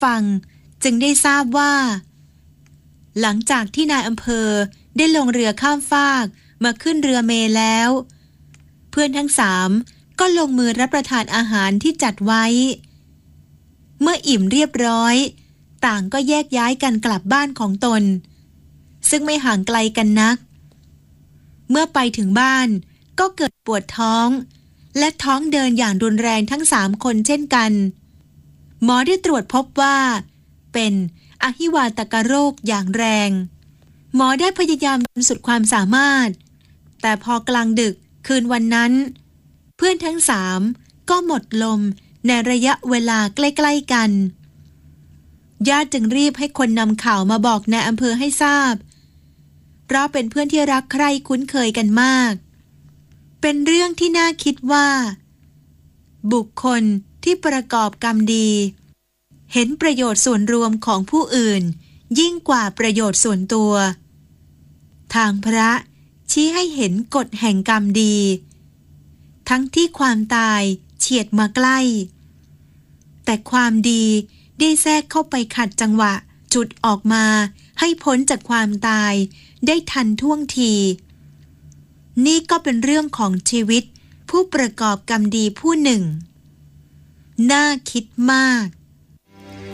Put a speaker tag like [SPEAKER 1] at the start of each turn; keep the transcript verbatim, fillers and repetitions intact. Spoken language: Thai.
[SPEAKER 1] ฟังจึงได้ทราบว่าหลังจากที่นายอำเภอได้ลงเรือข้ามฟากมาขึ้นเรือเมล์แล้วเพื่อนทั้งสามก็ลงมือรับประทานอาหารที่จัดไว้เมื่ออิ่มเรียบร้อยต่างก็แยกย้ายกันกลับบ้านของตนซึ่งไม่ห่างไกลกันนักเมื่อไปถึงบ้านก็เกิดปวดท้องและท้องเดินอย่างรุนแรงทั้งสามคนเช่นกันหมอได้ตรวจพบว่าเป็นอหิวาตกโรคอย่างแรงหมอได้พยายามทำสุดความสามารถแต่พอกลางดึกคืนวันนั้นเพื่อนทั้งสามก็หมดลมในระยะเวลาใกล้ๆกันญาติจึงรีบให้คนนำข่าวมาบอกนายอำเภอให้ทราบเพราะเป็นเพื่อนที่รักใคร่คุ้นเคยกันมากเป็นเรื่องที่น่าคิดว่าบุคคลที่ประกอบกรรมดีเห็นประโยชน์ส่วนรวมของผู้อื่นยิ่งกว่าประโยชน์ส่วนตัวทางพระชี้ให้เห็นกฎแห่งกรรมดีทั้งที่ความตายเฉียดมาใกล้แต่ความดีได้แทรกเข้าไปขัดจังหวะจุดออกมาให้พ้นจากความตายได้ทันท่วงทีนี่ก็เป็นเรื่องของชีวิตผู้ประกอบกรรมดีผู้หนึ่งน่าคิดมาก